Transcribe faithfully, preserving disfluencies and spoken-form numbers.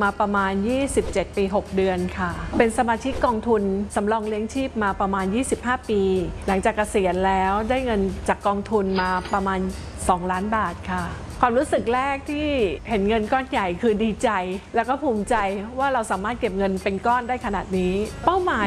ำมาประมาณยี่สิบเจ็ดปีหกเดือนค่ะเป็นสมาชิกกองทุนสำรองเลี้ยงชีพมาประมาณยี่สิบห้าปีหลังจากเกษียณแล้วได้เงินจากกองทุนมาประมาณสองล้านบาทค่ะความรู้สึกแรกที่เห็นเงินก้อนใหญ่คือดีใจแล้วก็ภูมิใจว่าเราสามารถเก็บเงินเป็นก้อนได้ขนาดนี้เป้าหมาย